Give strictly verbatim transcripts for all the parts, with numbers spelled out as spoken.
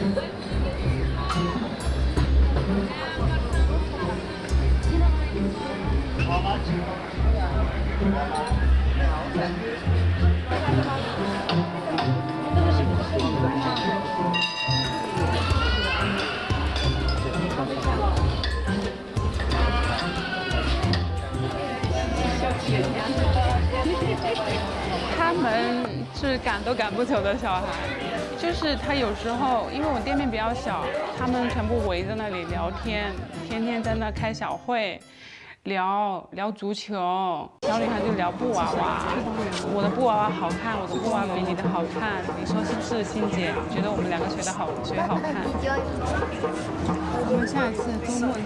他们是赶都赶不走的小孩，就是他有时候，因为我店面比较小，他们全部围在那里聊天，天天在那开小会，聊聊足球，小女孩就聊布娃娃，我的布娃娃好看，我的布娃娃比你的好看，你说是不是，欣姐？觉得我们两个学的好，学好看。我们下一次周末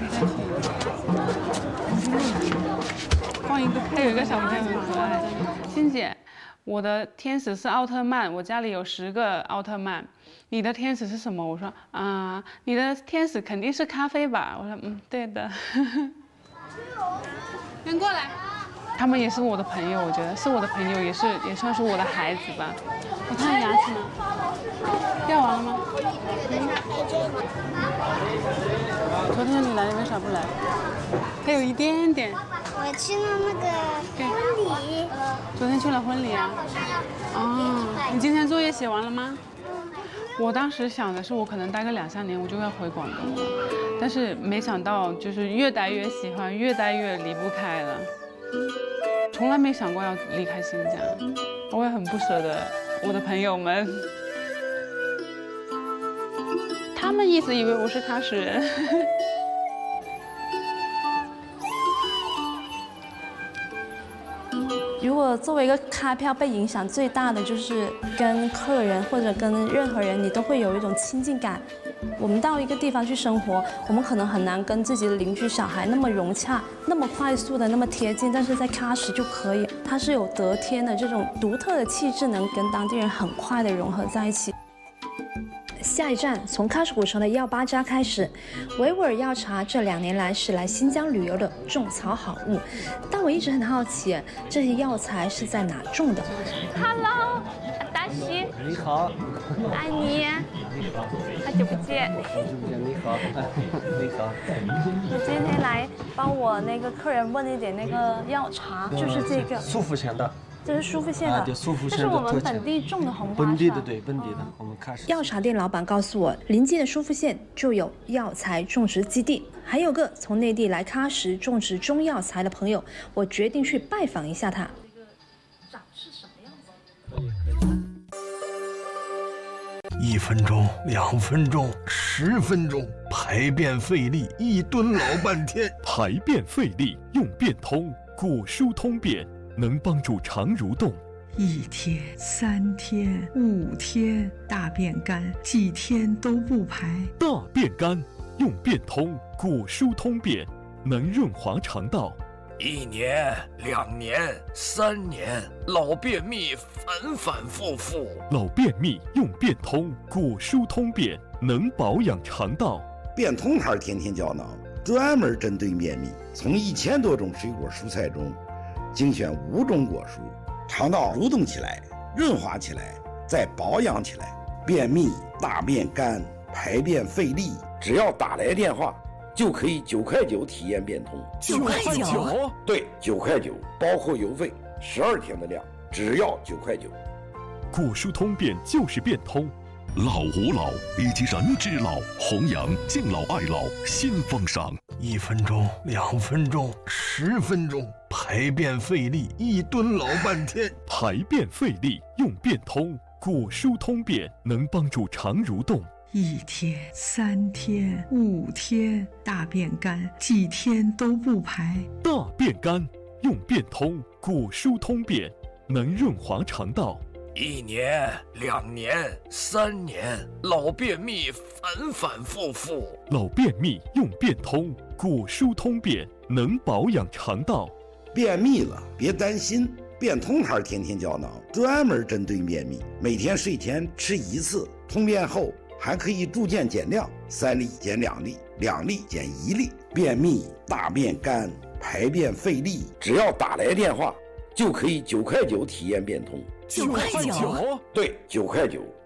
再去。放一个，还有一个小朋友很可爱。欣姐，我的天使是奥特曼，我家里有十个奥特曼。你的天使是什么？我说啊、呃，你的天使肯定是咖啡吧？我说嗯，对的。跟过来。他们也是我的朋友，我觉得是我的朋友，也是也算是我的孩子吧。我看牙齿呢，掉完了吗？昨天你来，为啥不来？还有一点点。 我去了那个婚礼。 昨天去了婚礼啊？哦，你今天作业写完了吗？我当时想的是，我可能待个两三年，我就要回广东了，但是没想到，就是越待越喜欢，越待越离不开了。从来没想过要离开新疆，我也很不舍得我的朋友们，他们一直以为我是喀什人。 如果作为一个开票被影响最大的就是跟客人或者跟任何人，你都会有一种亲近感。我们到一个地方去生活，我们可能很难跟自己的邻居小孩那么融洽，那么快速的那么贴近，但是在喀什就可以，它是有得天的这种独特的气质，能跟当地人很快的融合在一起。下一站从喀什古城的药巴扎开始，维吾尔药茶这两年来是来新疆旅游的种草好物，但我一直很好奇，这些药材是在哪种的 ？Hello， 大西。 你好。 安妮。 你好。 好久不见。 好久不见，你好。你好。 我今天来帮我那个客人问一点那个药茶，就是这个。 舒服县的。 这是舒服县的， 啊，对，舒服县的。这是我们本地种的红花。 本地的，对，本地的，我们喀什。 药茶店老板告诉我，临近的舒服县就有药材种植基地，还有个从内地来喀什种植中药材的朋友，我决定去拜访一下他。 长是什么样子？ 一分钟，两分钟，十分钟，排便费力，一蹲老半天。 排便费力，用便通，果舒通便。能帮助肠蠕动， 一天、三天、五天，大便干，几天都不排。 大便干，用便通，果舒通便，能润滑肠道。 一年、两年、三年，老便秘反反复复。 老便秘用便通，果舒通便，能保养肠道。 便通牌天天胶囊，专门针对便秘，从一千多种水果蔬菜中。精选五种果蔬，肠道蠕动起来，润滑起来，再保养起来。便秘、大便干、排便费力，只要打来电话，就可以九块九体验便通。 九块九？ 对，九块九，包括邮费，十二天的量，只要九块九。 果舒通便就是便通。 老吾老以及人之老，弘扬敬老爱老新风尚。 一分钟，两分钟，十分钟，排便费力，一蹲老半天。 排便费力，用便通，果舒通便，能帮助肠蠕动。 一天、三天、五天，大便干，几天都不排。 大便干，用便通，果舒通便，能润滑肠道。 一年、两年、三年，老便秘反反复复。 老便秘用便通，果舒通便，能保养肠道。 便秘了别担心，便通牌天天胶囊专门针对便秘，每天睡前吃一次，通便后还可以逐渐减量，三粒减两粒，两粒减一粒。便秘、大便干、排便费力，只要打来电话，就可以九块九体验便通。 九块九？ 对，九块九，